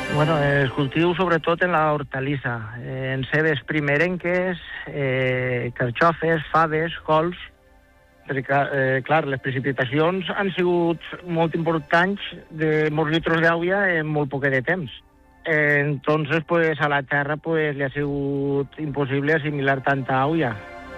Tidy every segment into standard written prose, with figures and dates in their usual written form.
Bueno, es cultiu sobretot en la hortalissa, en cebes primerenques, carxofes, faves, cols, perquè, clar, les precipitacions han sigut molt importants, de molts litres d'aigua en molt poc de temps. Entonces, pues, a la terra pues, le ha sigut imposible asimilar tanta agua.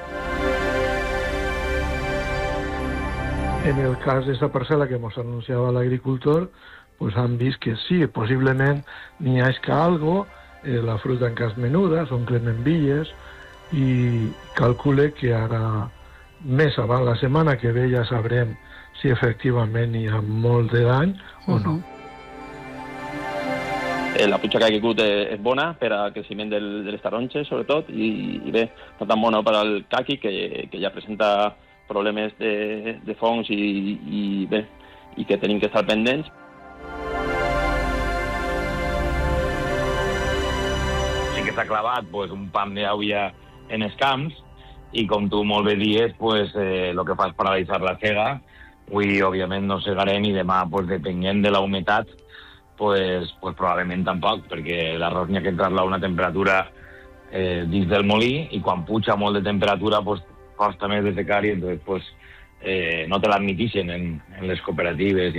En el cas d'esta parcel·la que ens anunciava l'agricultor, pues han vist que sí, possiblement n'hi ha algo, la fruta encara és menuda, són clemenvilles, i calcule que ara, més avant la setmana que ve, ja sabrem si efectivament hi ha molt de dany o no. La puja que ha caigut és bona per al creixement de les taronges, sobretot, i bé, no tan bona per al caqui, que ja presenta problemes de fongs i bé, i que tenim que estar pendents. Sí que s'ha clavat un pam d'aigua en els camps i, com tu molt bé dius, el que fa és paralitzar la cega. Avui, òbviament, no segarem i demà, depenent de la humitat, probablement tampoc, perquè l'arròs n'hi ha que entrar-la a una temperatura dins del molí i quan puja molt de temperatura costa més de secar y entonces no te la admitixen en las cooperativas.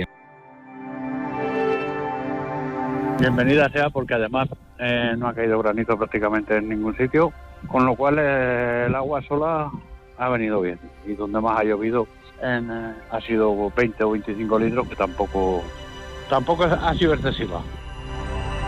Bienvenida sea, porque además no ha caído granizo prácticamente en ningún sitio, con lo cual el agua sola ha venido bien, y donde más ha llovido ha sido 20 o 25 litros, que tampoco ha sido excesiva.